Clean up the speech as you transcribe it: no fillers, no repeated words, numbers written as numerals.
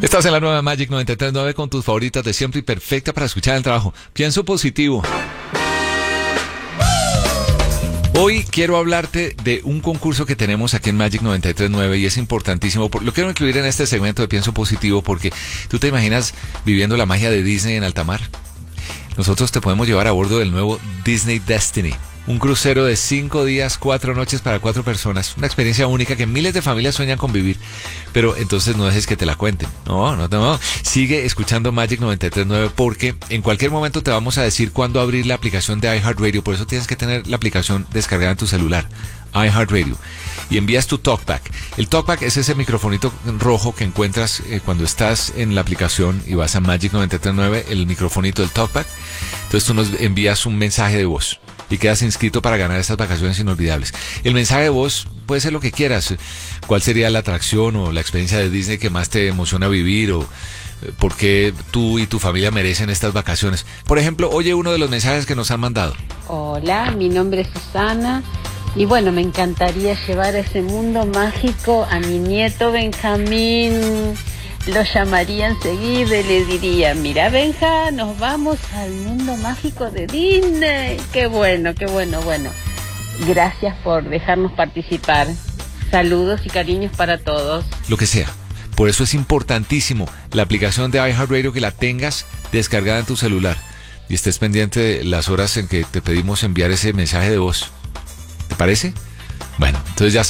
Estás en la nueva Magic 93.9 con tus favoritas de siempre y perfecta para escuchar el trabajo. Pienso positivo. Hoy quiero hablarte de un concurso que tenemos aquí en Magic 93.9 y es importantísimo. Lo quiero incluir en este segmento de Pienso Positivo porque tú te imaginas viviendo la magia de Disney en alta mar. Nosotros te podemos llevar a bordo del nuevo Disney Destiny. Un crucero de 5 días, 4 noches para 4 personas. Una experiencia única que miles de familias sueñan con vivir. Pero entonces no dejes que te la cuenten. No. Sigue escuchando Magic 93.9 porque en cualquier momento te vamos a decir cuándo abrir la aplicación de iHeartRadio. Por eso tienes que tener la aplicación descargada en tu celular. iHeartRadio. Y envías tu TalkBack. El TalkBack es ese microfonito rojo que encuentras cuando estás en la aplicación y vas a Magic 93.9, el microfonito del TalkBack. Entonces tú nos envías un mensaje de voz y quedas inscrito para ganar estas vacaciones inolvidables. El mensaje de voz puede ser lo que quieras. ¿Cuál sería la atracción o la experiencia de Disney que más te emociona vivir? O por qué tú y tu familia merecen estas vacaciones. Por ejemplo, oye uno de los mensajes que nos han mandado. Hola, mi nombre es Susana. Y bueno, me encantaría llevar a ese mundo mágico a mi nieto Benjamín. Lo llamaría enseguida y le diría: mira, Benja, nos vamos al mundo mágico de Disney. Qué bueno. Gracias por dejarnos participar. Saludos y cariños para todos. Lo que sea. Por eso es importantísimo la aplicación de iHeartRadio, que la tengas descargada en tu celular y estés pendiente de las horas en que te pedimos enviar ese mensaje de voz. ¿Te parece? Bueno, entonces ya